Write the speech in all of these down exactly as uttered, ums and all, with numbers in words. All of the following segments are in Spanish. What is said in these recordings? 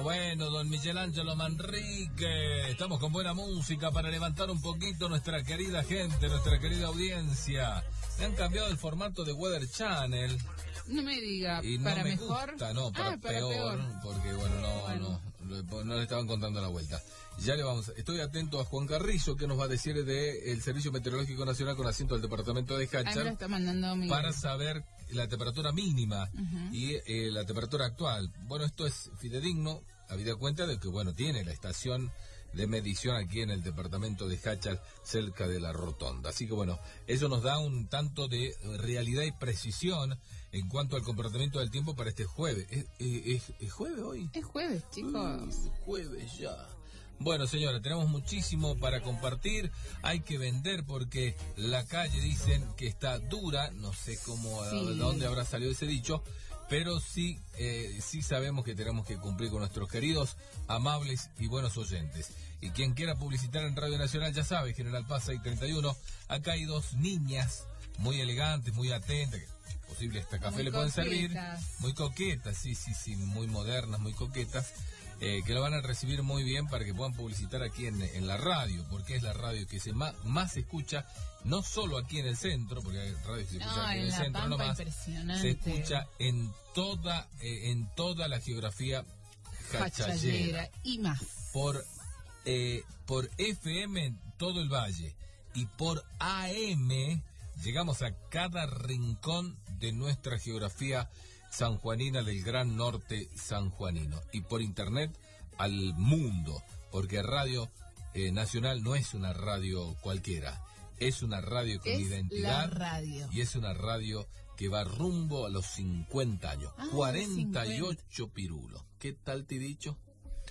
Bueno, don Miguel Ángelo Manrique, estamos con buena música para levantar un poquito nuestra querida gente, nuestra querida audiencia. Me han cambiado el formato de Weather Channel. No me diga, y no ¿para me mejor? Gusta, no, para, ah, para peor, peor, porque bueno, no, bueno. no, no le estaban contando la vuelta. Ya le vamos, estoy atento a Juan Carrillo, que nos va a decir de el Servicio Meteorológico Nacional con asiento del departamento de Hachal, está mandando mi... para saber la temperatura mínima uh-huh. y eh, la temperatura actual. Bueno, esto es fidedigno, habida cuenta de que, bueno, tiene la estación de medición aquí en el departamento de Hachal, cerca de la rotonda. Así que bueno, eso nos da un tanto de realidad y precisión en cuanto al comportamiento del tiempo para este jueves. ¿Es, es, es jueves hoy? Es jueves, chicos. Uh, jueves ya. Bueno, señora, tenemos muchísimo para compartir. Hay que vender porque la calle dicen que está dura. No sé cómo, sí. de dónde habrá salido ese dicho, pero sí, eh, sí sabemos que tenemos que cumplir con nuestros queridos, amables y buenos oyentes. Y quien quiera publicitar en Radio Nacional ya sabe, General Paz seiscientos treinta y uno. Acá hay dos niñas muy elegantes, muy atentas. Posible este café muy le pueden coquetas. servir. Muy coquetas, sí, sí, sí, muy modernas, muy coquetas. Eh, que lo van a recibir muy bien para que puedan publicitar aquí en, en la radio, porque es la radio que se más, más se escucha, no solo aquí en el centro, porque hay radio que se escucha no, aquí en, en el centro, Pampa, nomás, se escucha en toda, eh, en toda la geografía hachallera y más. Por, eh, por F M en todo el valle y por A M llegamos a cada rincón de nuestra geografía sanjuanina, del gran norte sanjuanino, y por internet al mundo, porque Radio eh, Nacional no es una radio cualquiera, es una radio con es identidad, la radio. Y es una radio que va rumbo a los cincuenta años, ah, cuarenta y ocho cincuenta. Pirulos, ¿qué tal te he dicho?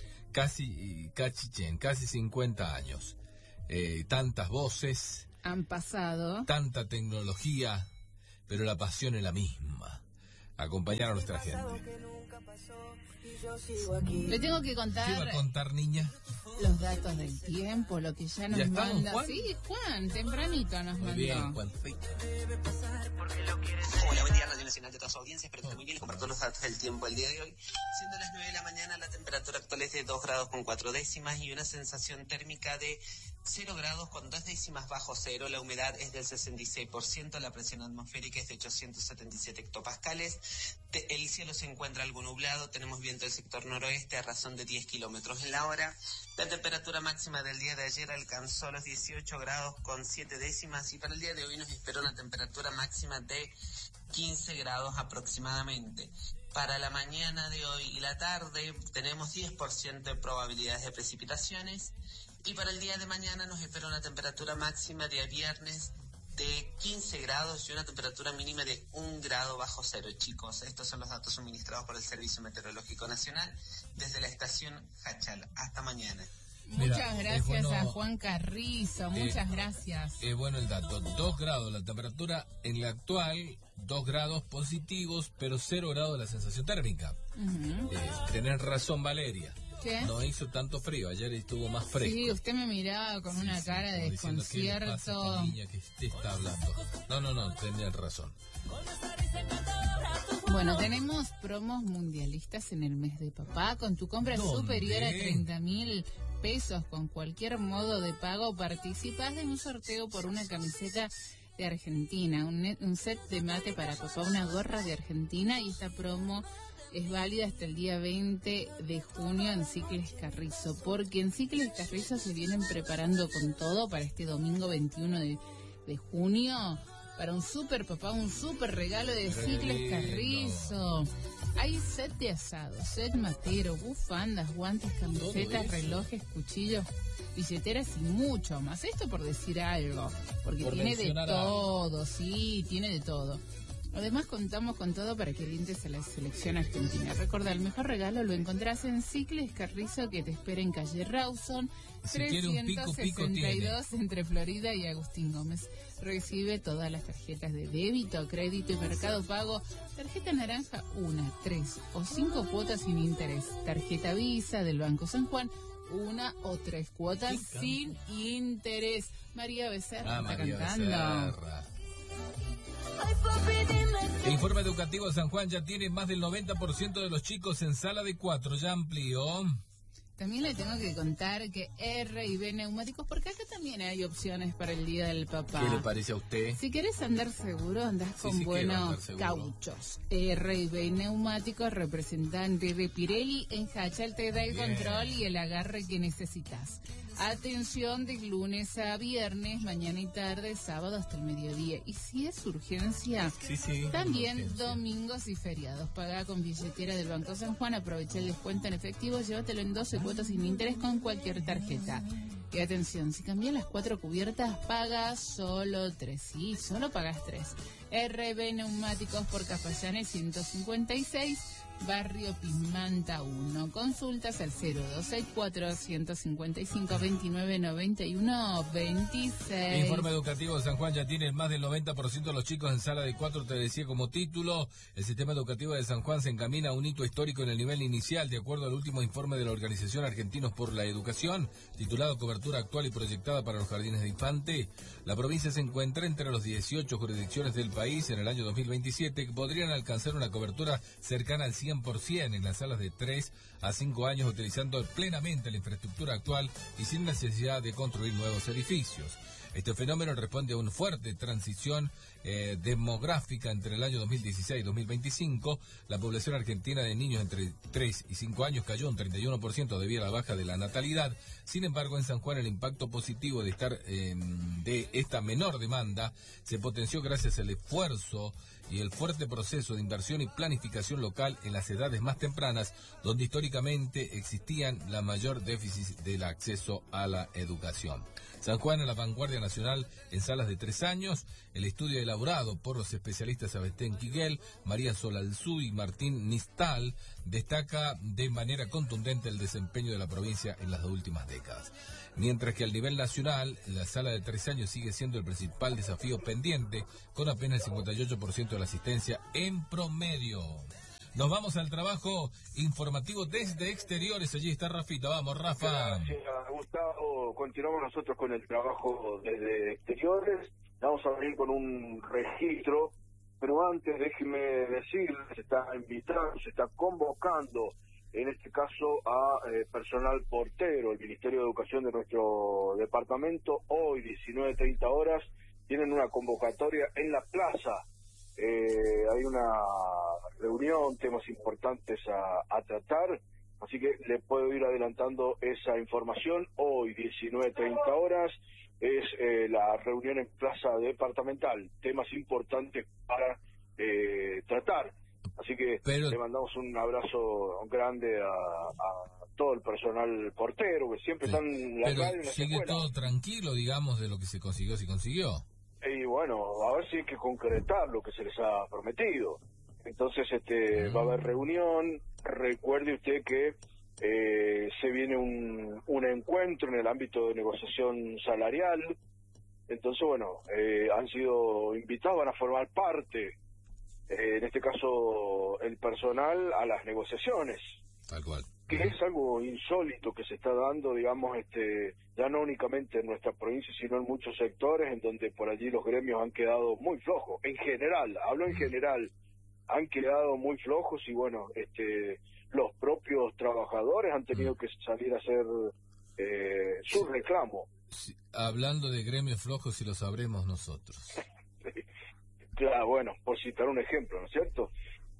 Casi, cachichen, casi cincuenta años, eh, tantas voces han pasado, tanta tecnología, pero la pasión es la misma. Acompañar a nuestra gente. Le tengo que contar. ¿Qué va a contar, niña? Los datos del tiempo, lo que ya nos ¿Ya manda. estamos, Juan? Sí, Juan, tempranito nos muy mandó. Bien, Juan. Hola, buen día, Radio Nacional de todas sus audiencias. Espero que muy bien. Les comparto los datos del tiempo el día de hoy. Siendo las nueve de la mañana, la temperatura actual es de dos grados con cuatro décimas y una sensación térmica de cero grados con dos décimas bajo cero. La humedad es del sesenta y seis por ciento. La presión atmosférica es de ochocientos setenta y siete hectopascales. El cielo se encuentra algo nublado. Tenemos viento del sector noroeste a razón de diez kilómetros en la hora. La temperatura máxima del día de ayer alcanzó los dieciocho grados con siete décimas y para el día de hoy nos espera una temperatura máxima de quince grados aproximadamente. Para la mañana de hoy y la tarde tenemos diez por ciento de probabilidades de precipitaciones y para el día de mañana nos espera una temperatura máxima de viernes de quince grados y una temperatura mínima de un grado bajo cero, chicos. Estos son los datos suministrados por el Servicio Meteorológico Nacional desde la estación Hachal. Hasta mañana. Muchas Mira, gracias bueno, a Juan Carrizo, muchas eh, gracias. Es eh, bueno el dato, dos grados la temperatura en la actual, dos grados positivos, pero cero grados la sensación térmica. Uh-huh. Eh, tenés razón, Valeria. ¿Qué? No hizo tanto frío, ayer estuvo más fresco. Sí, usted me miraba con sí, una sí, cara de desconcierto. ¿Qué niña que usted está hablando? No, no, no, tenía razón. Bueno, tenemos promos mundialistas en el mes de papá. Con tu compra ¿Dónde? superior a treinta mil pesos con cualquier modo de pago, participas en un sorteo por una camiseta de Argentina, un, net, un set de mate para papá, una gorra de Argentina, y esta promo es válida hasta el día veinte de junio en Cicles Carrizo, porque en Cicles Carrizo se vienen preparando con todo para este domingo veintiuno de, de junio, para un super papá, un super regalo de Cicles Carrizo. Hay set de asado, set matero, bufandas, guantes, camisetas, relojes, cuchillos, billeteras y mucho más. Esto por decir algo, porque por tiene de todo, algo. Sí, tiene de todo. Además contamos con todo para que alientes a la selección argentina. Recuerda, el mejor regalo lo encontrás en Cicles Carrizo, que te espera en calle Rawson, si trescientos sesenta y dos entre Florida y Agustín Gómez. Recibe todas las tarjetas de débito, crédito y Mercado Pago. Tarjeta naranja, una, tres o cinco cuotas sin interés. Tarjeta Visa del Banco San Juan, una o tres cuotas sin interés. María Becerra ah, está María cantando. Becerra. El informe educativo de San Juan ya tiene más del noventa por ciento de los chicos en sala de cuatro, ya amplió. También le tengo que contar que R y B neumáticos, porque acá también hay opciones para el Día del Papá. ¿Qué le parece a usted? Si querés andar seguro, andás Sí, con sí buenos cauchos. R y B neumáticos, representante de Pirelli, en Hachal te da el Bien. control y el agarre que necesitas. Atención de lunes a viernes, mañana y tarde, sábado hasta el mediodía. Y si es urgencia, Sí, sí. también urgencia. domingos y feriados. Paga con billetera del Banco San Juan, aprovecha el descuento en efectivo, llévatelo en doce cuotas sin interés con cualquier tarjeta. Y atención, si cambias las cuatro cubiertas, pagas solo tres. Sí, solo pagas tres. R B Neumáticos por Cafallanes ciento cincuenta y seis, Barrio Pimanta uno. Consultas al cero dos seis cuatro, ciento cincuenta y cinco, veintinueve noventa y uno, veintiséis. Informe educativo de San Juan ya tiene más del noventa por ciento de los chicos en sala de cuatro, te decía como título. El sistema educativo de San Juan se encamina a un hito histórico en el nivel inicial, de acuerdo al último informe de la Organización Argentinos por la Educación, titulado Cobertura Actual y Proyectada para los Jardines de Infante. La provincia se encuentra entre los dieciocho jurisdicciones del país en el año dos mil veintisiete que podrían alcanzar una cobertura cercana al cien por ciento en las salas de tres a cinco años, utilizando plenamente la infraestructura actual y sin necesidad de construir nuevos edificios. Este fenómeno responde a una fuerte transición eh, demográfica entre el año dos mil dieciséis y dos mil veinticinco. La población argentina de niños entre tres y cinco años cayó un treinta y uno por ciento debido a la baja de la natalidad. Sin embargo, en San Juan el impacto positivo de estar eh, de esta menor demanda se potenció gracias al esfuerzo y el fuerte proceso de inversión y planificación local en las edades más tempranas, donde históricamente existían la mayor déficit del acceso a la educación. San Juan a la vanguardia nacional en salas de tres años. El estudio elaborado por los especialistas Abestén Quiguel, María Solalzú y Martín Nistal destaca de manera contundente el desempeño de la provincia en las últimas décadas. Mientras que a nivel nacional, la sala de tres años sigue siendo el principal desafío pendiente, con apenas el cincuenta y ocho por ciento de la asistencia en promedio. Nos vamos al trabajo informativo desde exteriores. Allí está Rafita. Vamos, Rafa. Gracias, Gustavo. Continuamos nosotros con el trabajo desde exteriores. Vamos a venir con un registro, pero antes déjeme decir, se está invitando, se está convocando, en este caso, a eh, personal portero. El Ministerio de Educación de nuestro departamento, hoy, diecinueve treinta horas, tienen una convocatoria en la plaza. Eh, hay una reunión, temas importantes a, a tratar, así que le puedo ir adelantando esa información. Hoy, diecinueve treinta horas, es eh, la reunión en Plaza Departamental, temas importantes para eh, tratar. Así que Pero... le mandamos un abrazo grande a, a todo el personal portero, que siempre sí. están en la Pero radio, en la sigue escuela. todo tranquilo, digamos, de lo que se consiguió, si consiguió. Y bueno, a ver si hay que concretar lo que se les ha prometido. Entonces, este, mm. va a haber reunión. Recuerde usted que eh, se viene un, un encuentro en el ámbito de negociación salarial. Entonces, bueno, eh, han sido invitados, van a formar parte, eh, en este caso, el personal a las negociaciones. Tal cual. Que es algo insólito que se está dando, digamos, este, ya no únicamente en nuestra provincia, sino en muchos sectores en donde por allí los gremios han quedado muy flojos. En general, hablo en general, han quedado muy flojos y bueno, este, los propios trabajadores han tenido que salir a hacer eh, su reclamo. Sí, hablando de gremios flojos, si lo sabremos nosotros. Claro, bueno, por citar un ejemplo, ¿no es cierto?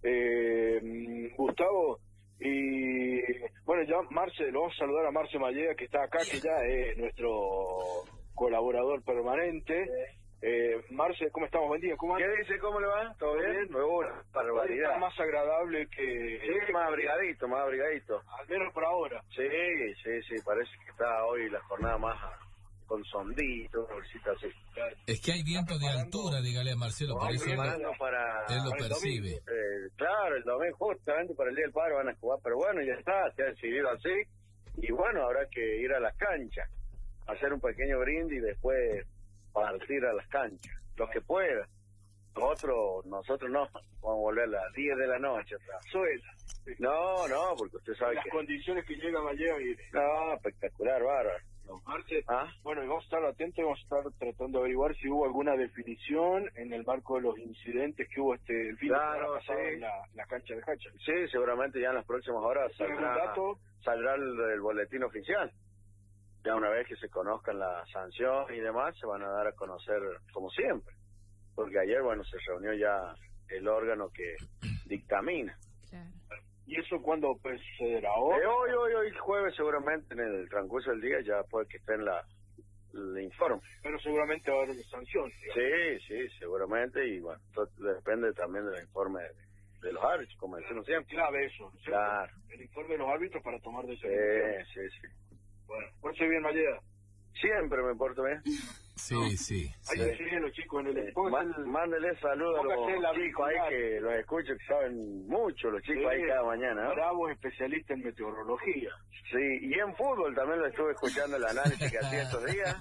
Eh, Gustavo, y bueno, ya Marce, lo vamos a saludar a Marce Mallea, que está acá, que ya es nuestro colaborador permanente. Eh, Marce, ¿cómo estamos? Buen día, ¿cómo ¿Qué dice? ¿Cómo le va? ¿Todo bien? bien? Muy buena, barbaridad. Está más agradable que... Sí, más abrigadito, más abrigadito. Al menos por ahora. Sí, sí, sí, parece que está hoy la jornada más con sondito, una bolsita así. Es que hay viento de altura, dígale a Marcelo, por eso él lo, para, él lo para percibe. Eh, claro, el domingo justamente para el Día del Padre van a jugar, pero bueno, ya está, se ha decidido así. Y bueno, habrá que ir a las canchas, hacer un pequeño brindis y después partir a las canchas, los que puedan. Nosotros, nosotros no, vamos a volver a las diez de la noche atrás. Suela. No, no, porque usted sabe las que... condiciones que llega Mallea, mire. No, espectacular, bárbaro. Marce, ¿Ah? bueno, y vamos a estar atentos y vamos a estar tratando de averiguar si hubo alguna definición en el marco de los incidentes que hubo este el fin Claro, de semana pasado sí. en la, la cancha de Hacha. Sí, seguramente ya en las próximas horas ¿Tiene algún saldrá, dato? saldrá el, el boletín oficial. Ya una vez que se conozcan las sanciones y demás, se van a dar a conocer como siempre. Porque ayer, bueno, se reunió ya el órgano que dictamina. Claro. ¿Y eso cuándo pues, sucederá? ¿Hoy? Eh, hoy, hoy, hoy, jueves, seguramente en el transcurso del día ya puede que esté en la, el informe. Pero seguramente va a haber una sanción. digamos. Sí, sí, seguramente. Y bueno, todo depende también del informe de, de los árbitros, como decimos siempre. Clave eso, ¿no es cierto? Claro. El informe de los árbitros para tomar Sí, decisiones. sí, sí. Bueno, pórtese bien, Malleda. Siempre me porto bien. Sí, sí. Hay sí. que decirle a los chicos en el... Eh, póngase má- el- Mándele saludos a póngase la los chicos ahí auricular. que los escucho, que saben mucho los chicos Sí, ahí cada mañana, ¿no? Bravo, especialista en meteorología. Sí, y en fútbol también lo estuve escuchando el análisis que hacía estos días.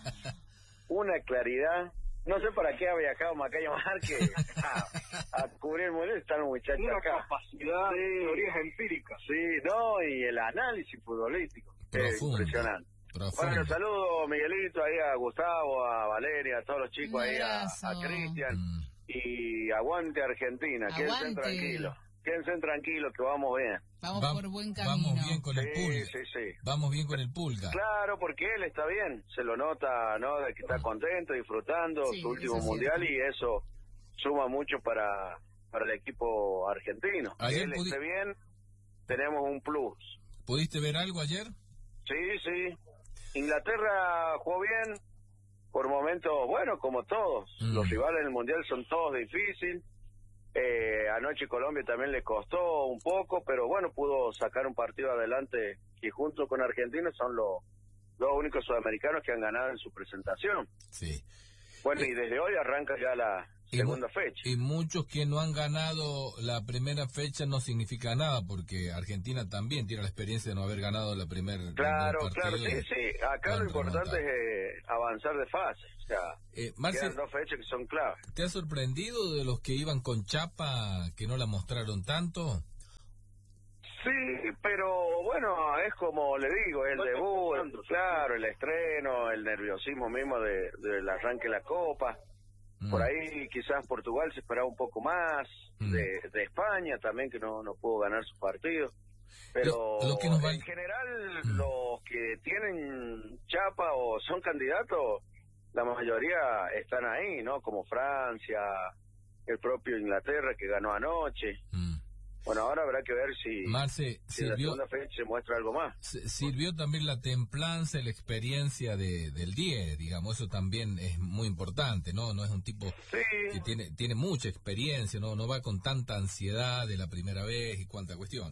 Una claridad. No sé para qué ha viajado Macayo Márquez a, a cubrir el mundial. Están los muchachos Una acá. capacidad de teorías empíricas. Sí, no, y el análisis futbolístico. Eh, Profundo. impresionante. Profundo. Bueno, saludo Miguelito, ahí a Gustavo, a Valeria, a todos los chicos Un ahí, a, abrazo. a Cristian. Mm. Y aguante Argentina, quédense Aguante. tranquilos. Quédense tranquilos que vamos bien. Vamos Va- por buen camino. Vamos bien con el Sí, pulga. sí, sí. Vamos bien con el pulga. Claro, porque él está bien, se lo nota, ¿no? De que está contento, disfrutando Sí, su último eso es mundial cierto. y eso suma mucho para, para el equipo argentino. Que Ayer él pudi- esté bien, tenemos un plus. ¿Pudiste ver algo ayer? Sí, sí. Inglaterra jugó bien, por momentos, bueno, como todos. Mm. Los rivales en el mundial son todos difíciles. Eh, anoche Colombia también le costó un poco, pero bueno, pudo sacar un partido adelante y junto con Argentina son los dos únicos sudamericanos que han ganado en su presentación. Sí. Bueno, y desde hoy arranca ya la Y segunda mu- fecha. Y muchos que no han ganado la primera fecha no significa nada, porque Argentina también tiene la experiencia de no haber ganado la primer, el Claro, primer claro, partido. sí, sí. Acá Van lo importante remontando. es eh, avanzar de fase. O sea, Eh, Marce, quedan dos fechas que son clave. ¿te ha sorprendido de los que iban con chapa que no la mostraron tanto? Sí, pero bueno, es como le digo, el debut, claro, el estreno, el nerviosismo mismo de, del arranque de la Copa. Mm. Por ahí quizás Portugal se esperaba un poco más, Mm. de, de España también, que no, no pudo ganar su partido. Pero Lo- lo que nos va- en general, Mm. los que tienen chapa o son candidatos, la mayoría están ahí, ¿no? Como Francia, el propio Inglaterra que ganó anoche. Mm. Bueno, ahora habrá que ver si, Marce, si en la sirvió, segunda fecha se muestra algo más. s- sirvió también la templanza y la experiencia de, del diez, digamos, eso también es muy importante, ¿no? No es un tipo Sí, que tiene, tiene mucha experiencia, ¿no? No va con tanta ansiedad de la primera vez y cuánta cuestión.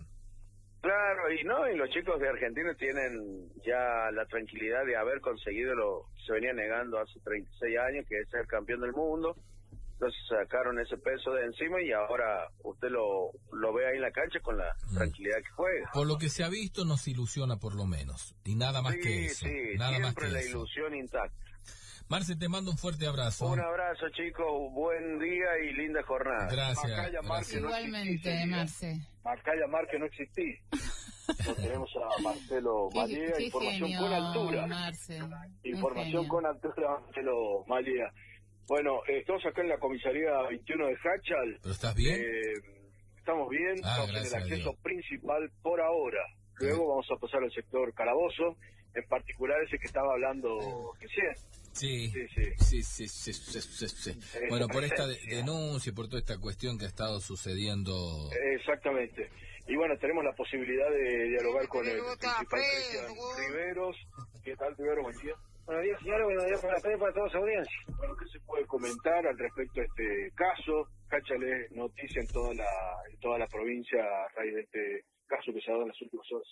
claro, y no, y los chicos de Argentina tienen ya la tranquilidad de haber conseguido lo que se venía negando hace treinta y seis años, que es ser campeón del mundo. Entonces sacaron ese peso de encima y ahora usted lo, lo ve ahí en la cancha con la Mm. tranquilidad que juega. Por lo que se ha visto nos ilusiona por lo menos, y nada más Sí, que eso, sí, nada más siempre que la eso. ilusión intacta. Marce, te mando un fuerte abrazo. Un abrazo, chicos, buen día y linda jornada. Gracias. Macaya gracias. Márquez. no Igualmente, existís, Marce. Macaya Márquez no existí. Lo tenemos a Marcelo Qué, Mallea, qué información genio, con altura. Marce. Un Información genio. con altura, Marcelo Mallea. Bueno, eh, estamos acá en la comisaría veintiuno de Hachal. ¿Pero estás bien? Eh, estamos bien, Ah, estamos en gracias el a acceso Dios. principal por ahora. Luego vamos a pasar al sector Calabozo, en particular ese que estaba hablando recién. Sí, Sí, sí. sí, sí, sí, sí, sí, sí. Esta Bueno, por esta de- presencia. denuncia, por toda esta cuestión que ha estado sucediendo. Exactamente. Y bueno, tenemos la posibilidad de dialogar con el principal Cristian Riveros. ¿Qué tal, Riveros? Buen día. Buenos días, señores. Buenos días para ustedes y para toda su audiencia. Bueno, ¿qué se puede comentar al respecto de este caso? Hachal es noticia en toda la en toda la provincia a raíz de este caso que se ha dado en las últimas horas.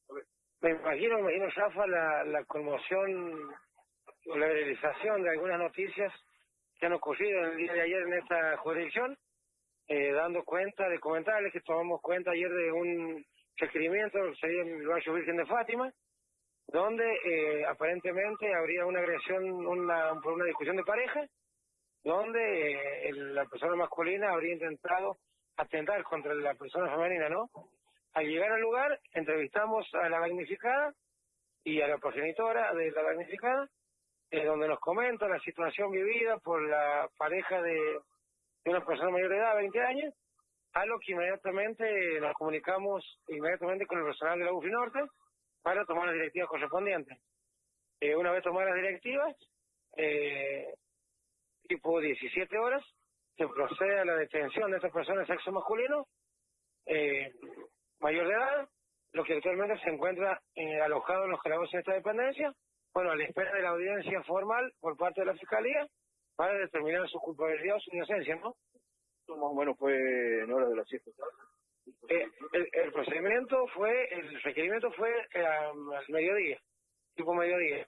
Me imagino, me imagino, Rafa, la, la conmoción o la realización de algunas noticias que han ocurrido en el día de ayer en esta jurisdicción, eh, dando cuenta de comentarles que tomamos cuenta ayer de un requerimiento que se dio en el barrio Virgen de Fátima, donde eh, aparentemente habría una agresión una, por una discusión de pareja, donde eh, el- la persona masculina habría intentado atentar contra la persona femenina, ¿no? Al llegar al lugar, entrevistamos a la damnificada y a la progenitora de la damnificada, eh, donde nos comenta la situación vivida por la pareja de, de una persona mayor de edad, veinte años, a lo que inmediatamente nos comunicamos inmediatamente con el personal de la U F I Norte para tomar las directivas correspondientes. Eh, una vez tomadas las directivas, eh, tipo diecisiete horas, se procede a la detención de estas personas de sexo masculino, eh, mayor de edad, lo que actualmente se encuentra eh, alojado en los calabozos de esta dependencia, bueno, a la espera de la audiencia formal por parte de la Fiscalía para determinar su culpabilidad o su inocencia, ¿no? Más o menos fue en hora de las siete. Eh, el, el procedimiento fue, el requerimiento fue eh, al mediodía, tipo mediodía.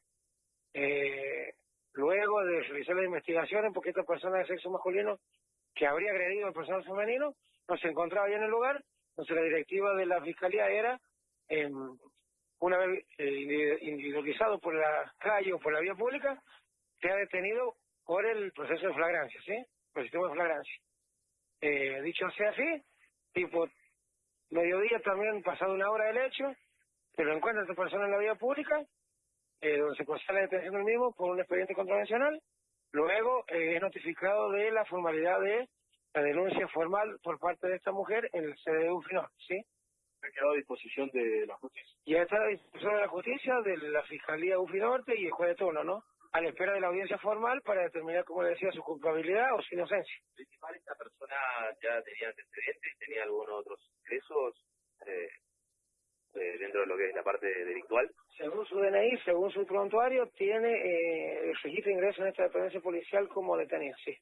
Eh, luego de realizar las investigaciones, porque esta persona de sexo masculino que habría agredido al personal femenino no se encontraba ya en el lugar, entonces la directiva de la Fiscalía era, eh, una vez eh, individualizado por la calle o por la vía pública, sea detenido por el proceso de flagrancia, ¿sí? Por el sistema de flagrancia. Eh, dicho sea así, tipo mediodía también, pasado una hora del hecho, se lo encuentra esta persona en la vía pública, eh, donde se procede a la detención del mismo por un expediente contravencional, luego eh, es notificado de la formalidad de la denuncia formal por parte de esta mujer en el C D U final, ¿sí? Ha quedado a disposición de la justicia. Y está a disposición de la justicia, de la Fiscalía U F I Norte y el juez de turno, ¿no? A la espera de la audiencia formal para determinar, como le decía, su culpabilidad o su inocencia. Principal, esta persona ya tenía antecedentes, tenía algunos otros ingresos eh, eh, dentro de lo que es la parte delictual. Según su D N I, según su prontuario, tiene eh, el registro de ingreso en esta dependencia policial como detenido, sí.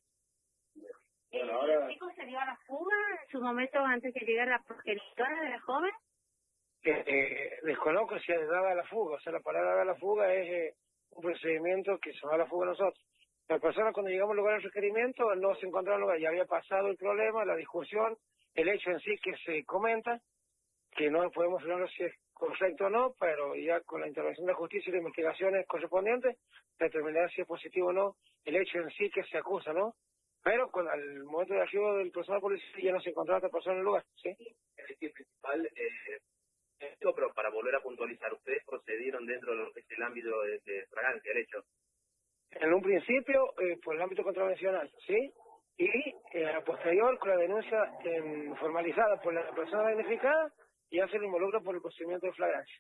Bueno, ahora... ¿El chico se dio a la fuga en su momento antes que llegara la progenitora de la joven? Eh, eh, desconozco si se daba a la fuga, o sea, la palabra dar a la fuga es eh, un procedimiento que se va a la fuga a nosotros. La persona, cuando llegamos al lugar del requerimiento, no se encontraba en el lugar, ya había pasado el problema, la discusión, el hecho en sí que se comenta, que no podemos hablar si es correcto o no, pero ya con la intervención de la justicia y las investigaciones correspondientes, determinar si es positivo o no el hecho en sí que se acusa, ¿no? Pero con al momento de arribo del personal policial ya no se encontraba esta persona en el lugar, ¿sí? El hecho principal, eh, esto, pero para volver a puntualizar, ustedes procedieron dentro de lo que es el ámbito de, de fragancia, el hecho. En un principio, eh, por el ámbito contravencional, ¿sí? Y eh, a posterior, con la denuncia eh, formalizada por la persona damnificada, ya se le involucra por el procedimiento de flagrancia.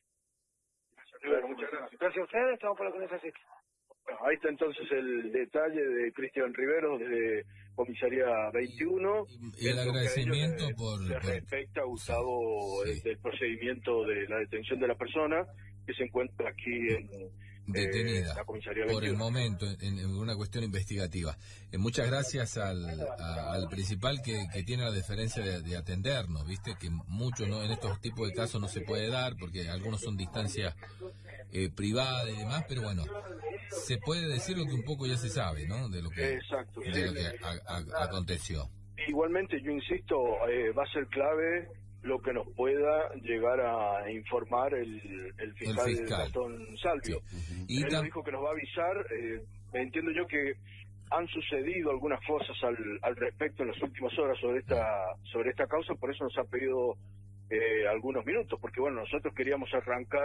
Bueno, muchas gracias. Gracias a ustedes, estamos por lo que necesiten. Bueno, ahí está entonces el detalle de Cristian Rivero desde Comisaría veintiuno. Y, y el agradecimiento le, por... le por... respecta a Gustavo sí. del procedimiento de la detención de la persona que se encuentra aquí en... detenida eh, la comisaría por el veintiuno. momento en, en una cuestión investigativa. Eh, muchas gracias al, a, al principal que, que tiene la deferencia de, de atendernos, viste que mucho no en estos tipos de casos no se puede dar porque algunos son distancias eh, privadas y demás, pero bueno, se puede decir lo que un poco ya se sabe, ¿no? De lo que, Exacto, de sí. lo que a, a, aconteció. Igualmente, yo insisto, eh, va a ser clave lo que nos pueda llegar a informar el, el fiscal, el fiscal. Gastón Salvio. Sí. Y Él tam- nos dijo que nos va a avisar. Eh, entiendo yo que han sucedido algunas cosas al, al respecto en las últimas horas sobre esta sobre esta causa, por eso nos ha pedido eh, algunos minutos, porque bueno, nosotros queríamos arrancar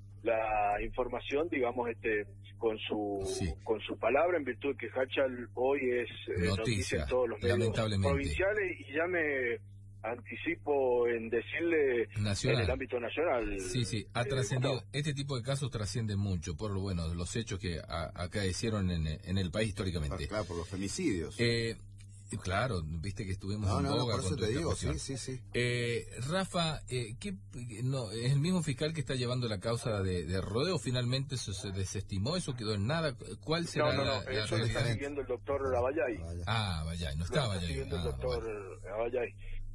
la información, digamos, este con su Sí. con su palabra, en virtud de que Hachal hoy es eh, Noticia, noticia en todos los medios lamentablemente. provinciales, y ya me anticipo en decirle Nacional. en el ámbito nacional. Sí, sí, ha eh, trascendido. Gustavo. Este tipo de casos trascienden mucho por lo bueno, los hechos que a, acaecieron en, en el país históricamente. Claro, por los femicidios. Eh, claro, viste que estuvimos no, en no, no, boga por eso con te toda esta digo, cuestión. sí, sí, sí. Eh, Rafa, eh, ¿qué, no, ¿es el mismo fiscal que está llevando la causa de, de Rodeo? ¿Finalmente eso se desestimó? ¿Eso quedó en nada? ¿Cuál será No, no, no, la, la eso lo está realidad? siguiendo el doctor Lavallay. Ah, vaya, no estaba Lo está ya. siguiendo el Ah, doctor bueno. Lavallay.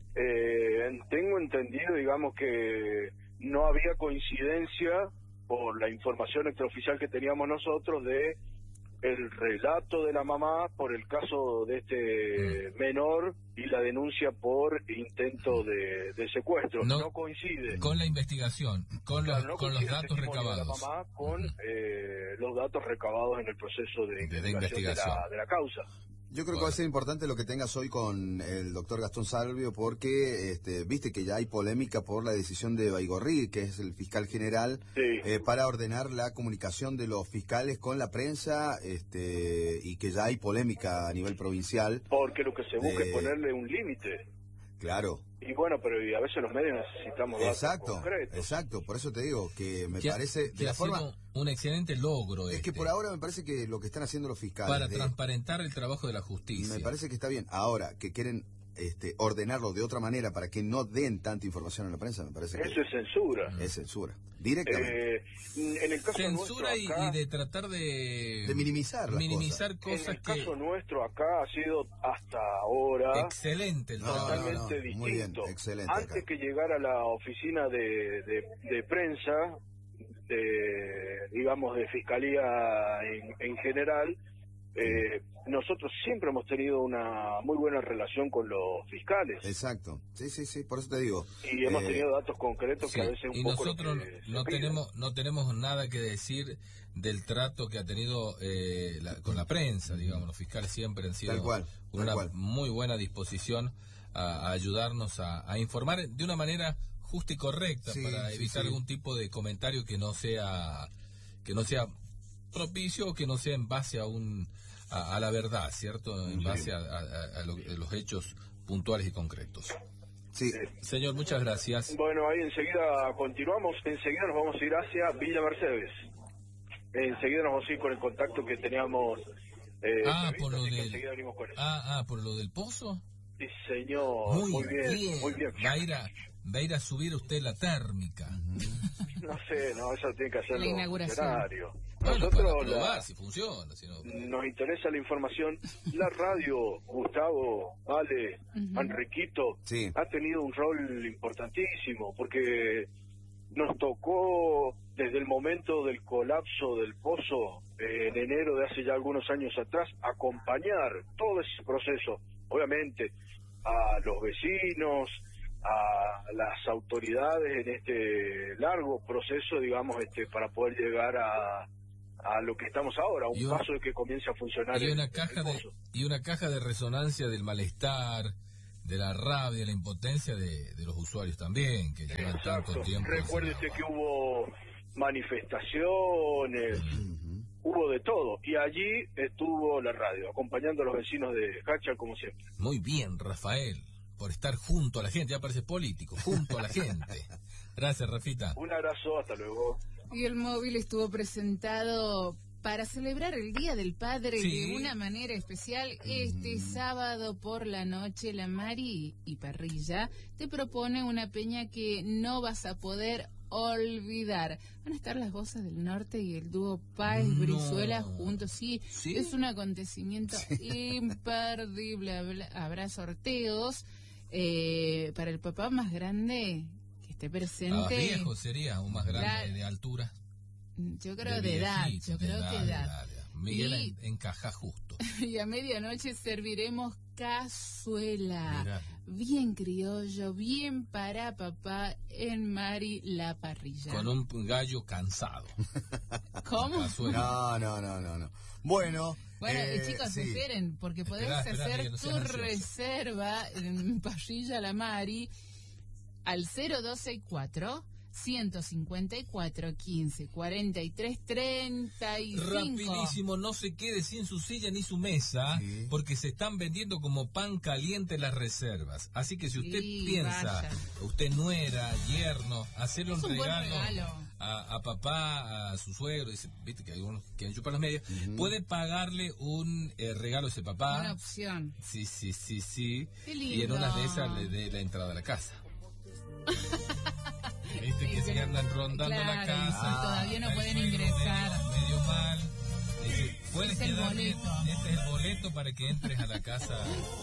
Eh, tengo entendido, digamos, que no había coincidencia por la información extraoficial que teníamos nosotros de el relato de la mamá por el caso de este Mm. menor y la denuncia por intento de, de secuestro. No- No, coincide. Con la investigación, con, Claro, los, no con los coincide el datos testimonio recabados. de la mamá con Ujú. eh, los datos recabados en el proceso de, De investigación de investigación. la, de la causa. Yo creo bueno. que va a ser importante lo que tengas hoy con el doctor Gastón Salvio, porque este, viste que ya hay polémica por la decisión de Baigorri, que es el fiscal general, Sí. eh, para ordenar la comunicación de los fiscales con la prensa, este, y que ya hay polémica a nivel provincial. Porque lo que se busca de... es ponerle un límite. Claro. Y bueno, pero y a veces los medios necesitamos datos Exacto, concretos. exacto, por eso te digo que me Que ha- parece que de la ha forma sido un excelente logro. es este, que por ahora me parece que lo que están haciendo los fiscales para de- transparentar el trabajo de la justicia. me parece que está bien. Ahora que quieren este, ordenarlo de otra manera para que no den tanta información a la prensa, me parece que Eso es censura. es censura directamente. Eh, en el caso Censura nuestro y, acá, y de tratar de De minimizar las minimizar en cosas el que caso nuestro acá ha sido hasta ahora excelente el No, trabajo. no, no, totalmente muy bien, distinto. excelente Antes acá. que llegara a la oficina de, de, de prensa, de, digamos, de fiscalía en, en general, eh, nosotros siempre hemos tenido una muy buena relación con los fiscales. Exacto, sí, sí, sí, por eso te digo. Y hemos Eh, tenido datos concretos Sí, que a veces un y poco lo nosotros que se no pide. tenemos no tenemos nada que decir del trato que ha tenido eh, la- con la prensa, digamos. Los fiscales siempre han sido Tal cual, con tal una cual. muy buena disposición a, a ayudarnos a, a informar de una manera justa y correcta, Sí, para sí, evitar sí. algún tipo de comentario que no sea que no sea propicio o que no sea en base a un a, a la verdad, ¿cierto? En Sí. base a, a- a lo- a los hechos puntuales y concretos. Sí, Señor, muchas gracias. Bueno, ahí enseguida continuamos, enseguida nos vamos a ir hacia Villa Mercedes. Enseguida nos vamos a ir con el contacto que teníamos eh, Ah, previsto, por lo así que del- enseguida venimos con eso. Ah, ah, por lo del pozo. Sí, señor, muy, bien, muy bien. Va a ir a, va a ir a subir usted la térmica. No sé, no, eso tiene que hacer La los inauguración. funcionarios. Bueno, Nosotros para probar la- si funciona. Si no, nos interesa la información. La radio, Gustavo, Ale, Ujú. Enriquito, sí. ha tenido un rol importantísimo porque nos tocó desde el momento del colapso del pozo eh, en enero de hace ya algunos años atrás acompañar todo ese proceso, obviamente a los vecinos, a las autoridades en este largo proceso, digamos, este para poder llegar a, a lo que estamos ahora, a un Y una- paso de que comience a funcionar y el- una el caja de pozo. y una caja de resonancia del malestar, de la rabia, de la impotencia de, de los usuarios también, que llevan Exacto. tanto tiempo. Recuerde sin usted agua. que hubo manifestaciones, Ujú. hubo de todo. Y allí estuvo la radio, acompañando a los vecinos de Hachal como siempre. Muy bien, Rafael, por estar junto a la gente. Ya parece político, junto a la gente. Gracias, Rafita. Un abrazo, hasta luego. Y el móvil estuvo presentado para celebrar el Día del Padre Sí. de una manera especial. Este sábado por la noche, la Mari y Parrilla te propone una peña que no vas a poder olvidar. Van a estar las Voces del Norte y el dúo Páez No. Brizuela juntos. Sí, ¿Sí? es un acontecimiento imperdible. Habla- Habrá sorteos eh, para el papá más grande que esté Ah, presente. viejo sería, un más grande La- de altura. Yo creo de, edad, viejito, yo de creo que edad, edad. de edad. Miguel Y- en- encaja justo. Y a medianoche serviremos cazuela. Mirá. Bien criollo, bien para papá en Mari la Parrilla. Con un gallo cansado. ¿Cómo? Cazuela. No, no, no, no, no. Bueno, Bueno, eh, y chicos, sí. esperen, porque podés Esperá, esperá, hacer Miguel, no tu seas ansioso. reserva en Parrilla la Mari al cero dos seis cuatro, ciento cincuenta y cuatro, quince, cuarenta y tres, treinta y cinco. Rapidísimo, no se quede sin su silla ni su mesa, Sí. porque se están vendiendo como pan caliente las reservas. Así que si usted Sí, piensa, vaya. usted nuera, yerno, hacerle Es un, un buen regalo, regalo. A, a papá, a su suegro, dice, viste que algunos quieren chupar las medias, Ujú. puede pagarle un eh, regalo a ese papá. Una opción. Sí, sí, sí, sí. Qué Y en una de esas lindo. le dé la entrada a la casa. Viste que se andan rondando Claro, la y casa. si todavía no está el pueden suegro ingresar. Medio, medio mal. Dice, puedes Es el quedar bien, boleto. este es el boleto para que entres a la casa.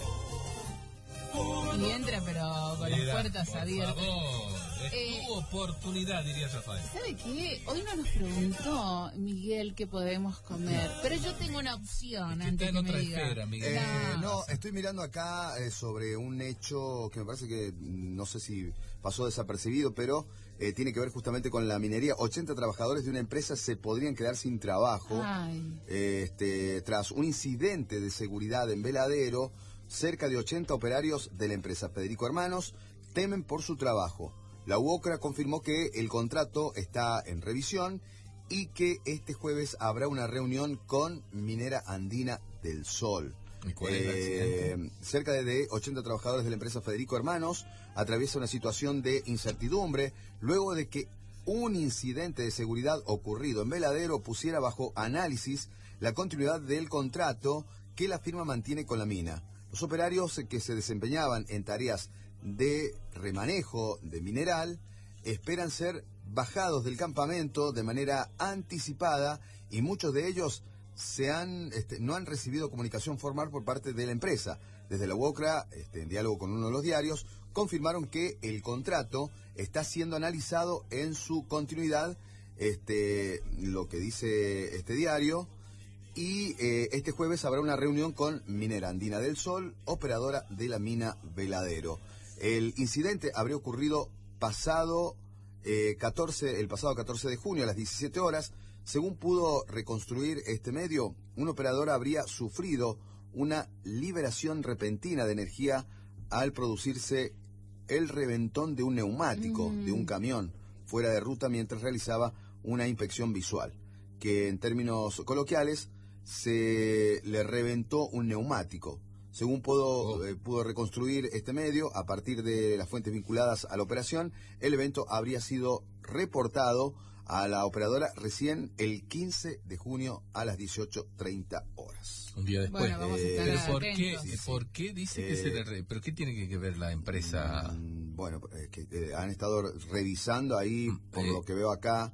Y entra, pero con las Mira, puertas por abiertas. favor, es Eh, tu oportunidad, diría Rafael. ¿Sabe qué? Hoy no nos preguntó Miguel qué podemos comer, pero yo tengo una opción Usted antes está en que me otra diga. esfera, Miguel. Eh, No. no, estoy mirando acá eh, sobre un hecho que me parece que mm, no sé si pasó desapercibido, pero eh, tiene que ver justamente con la minería. ochenta trabajadores de una empresa se podrían quedar sin trabajo eh, este, tras un incidente de seguridad en Veladero. Cerca de ochenta operarios de la empresa Federico Hermanos temen por su trabajo. La UOCRA confirmó que el contrato está en revisión y que este jueves habrá una reunión con Minera Andina del Sol. ¿Y cuál es el accidente? Cerca de ochenta trabajadores de la empresa Federico Hermanos atraviesa una situación de incertidumbre luego de que un incidente de seguridad ocurrido en Veladero pusiera bajo análisis la continuidad del contrato que la firma mantiene con la mina. Los operarios que se desempeñaban en tareas de remanejo de mineral esperan ser bajados del campamento de manera anticipada y muchos de ellos se han, este, no han recibido comunicación formal por parte de la empresa. Desde la UOCRA, este, en diálogo con uno de los diarios, confirmaron que el contrato está siendo analizado en su continuidad, este, lo que dice este diario, y eh, este jueves habrá una reunión con Minera Andina del Sol, operadora de la mina Veladero. El incidente habría ocurrido pasado eh, catorce, el pasado catorce de junio a las diecisiete horas. Según pudo reconstruir este medio, un operador habría sufrido una liberación repentina de energía al producirse el reventón de un neumático mm. de un camión fuera de ruta mientras realizaba una inspección visual, que en términos coloquiales se le reventó un neumático. Según pudo, oh. eh, pudo reconstruir este medio, a partir de las fuentes vinculadas a la operación, el evento habría sido reportado a la operadora recién el quince de junio a las dieciocho treinta horas. Un día después. Bueno, vamos a estar ¿Pero por atentos. qué, ¿por qué dice eh, que se le re... ¿Pero qué tiene que ver la empresa? Mm, bueno, eh, que eh, han estado revisando ahí, por eh, lo que veo acá.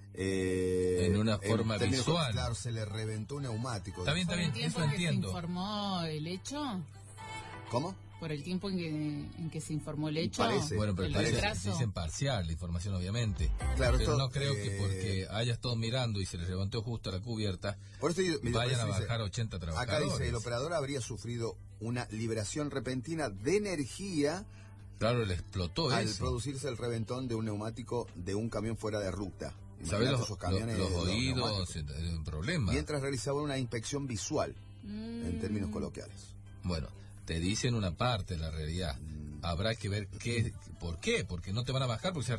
Eh, en una forma en términos, visual. Claro, se le reventó un neumático. Está bien, está bien, eso entiendo. ¿Se informó el hecho? ¿Cómo? Por el tiempo en que, en que se informó el hecho. Parece, bueno, pero el parece, retraso. dicen parcial la información, obviamente. Claro, pero esto, no creo eh, que porque haya estado mirando y se les levantó justo a la cubierta, por eso, mira, vayan por eso a bajar dice, ochenta trabajadores. Acá dice, el operador habría sufrido una liberación repentina de energía. Claro, le explotó al eso. producirse el reventón de un neumático de un camión fuera de ruta. ¿Sabes los, esos camiones, los, los oídos? los es un problema. Mientras realizaba una inspección visual, mm. en términos coloquiales. Bueno, te dicen una parte de la realidad. Mm. Habrá que ver qué, por qué, porque no te van a bajar porque se